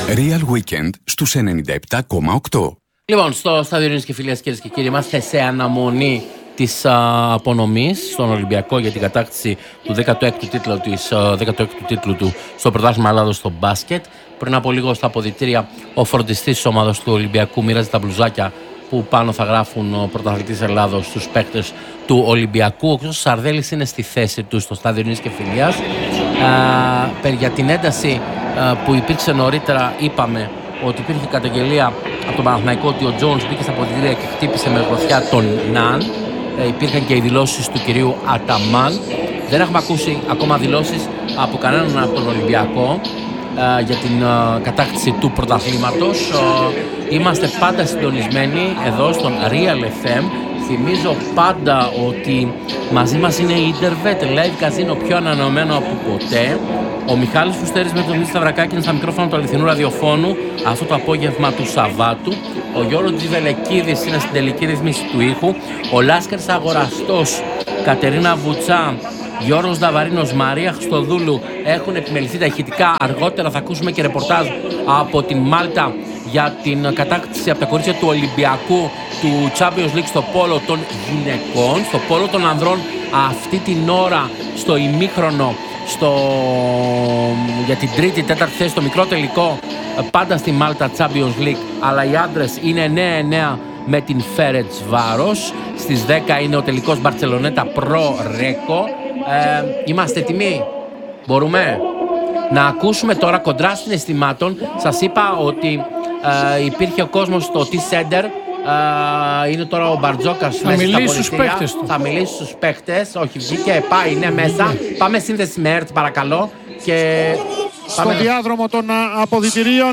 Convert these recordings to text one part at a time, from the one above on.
Real Weekend στους 97,8. Λοιπόν, στο Στάδιο Ειρήνης και Φιλίας, κυρίες και κύριοι, είμαστε σε αναμονή της απονομής στον Ολυμπιακό για την κατάκτηση του 16ου τίτλου του στο Πρωτάθλημα Ελλάδος στο μπάσκετ. Πριν από λίγο στα αποδυτήρια, ο φροντιστής της ομάδας του Ολυμπιακού μοίραζε τα μπλουζάκια που πάνω θα γράφουν πρωταθλητής Ελλάδος στους παίκτες του Ολυμπιακού. Ο Κώστας Σαρδέλης είναι στη θέση του στο Στάδιο Ειρήνης και Φιλίας. Για την ένταση που υπήρξε νωρίτερα, είπαμε ότι υπήρχε καταγγελία από τον Παναθηναϊκό ότι ο Τζόνς μπήκε στα αποδυτήρια και χτύπησε με γροθιά τον Ναν. Υπήρχαν και οι δηλώσεις του κυρίου Αταμάν. Δεν έχουμε ακούσει ακόμα δηλώσεις από κανέναν από τον Ολυμπιακό για την κατάκτηση του πρωταθλήματος. Είμαστε πάντα συντονισμένοι εδώ στον Real FM. Θυμίζω πάντα ότι μαζί μας είναι η Intervet Live Casino, πιο ανανεωμένο από ποτέ. Ο Μιχάλης Φουστέρης με τον Δημήτρη Σταυρακάκη είναι στα μικρόφωνα του αληθινού ραδιοφώνου αυτό το απόγευμα του Σαββάτου. Ο Γιώργος Τζιβελεκίδης είναι στην τελική ρυθμίση του ήχου. Ο Λάσκαρης Αγοραστός, Κατερίνα Βουτσά, Γιώργος Δαβαρίνος, Μαρία Χριστοδούλου έχουν επιμεληθεί τα ηχητικά. Αργότερα θα ακούσουμε και ρεπορτάζ από την Μάλτα για την κατάκτηση από τα κορίτσια του Ολυμπιακού του Champions League στο πόλο των γυναικών. Στο πόλο των ανδρών αυτή την ώρα στο ημίχρονο για την τρίτη, τέταρτη θέση στο μικρό τελικό, πάντα στη Μάλτα Champions League, αλλά οι άντρες είναι 9-9 με την Φέρετς Βάρος. Στις 10 είναι ο τελικός Μπαρτσελονέτα Προ Ρέκο. Είμαστε έτοιμοι? Μπορούμε να ακούσουμε τώρα κοντρά συναισθημάτων. Σας είπα ότι υπήρχε ο κόσμος στο T-Center. Είναι τώρα ο Μπαρτζόκας μέσα στα αποδυτήρια. Θα μιλήσει στους παίχτες. Όχι, βγήκε, πάει, είναι μέσα. Πάμε σύνδεση με ΕΡΤ, παρακαλώ. Και στο διάδρομο των αποδυτηρίων.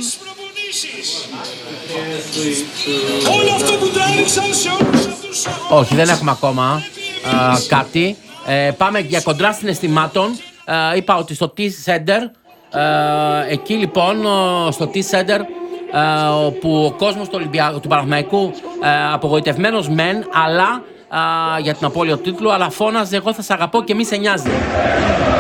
Όχι, δεν έχουμε ακόμα κάτι. Πάμε για κοντρά συναισθημάτων. Είπα ότι στο T-Center, εκεί λοιπόν στο T-Center, όπου ο κόσμος του Παναθηναϊκού απογοητευμένος μεν, αλλά για την απώλεια του τίτλου, αλλά φώναζε «Εγώ θα σ' αγαπώ και μη σε νοιάζει».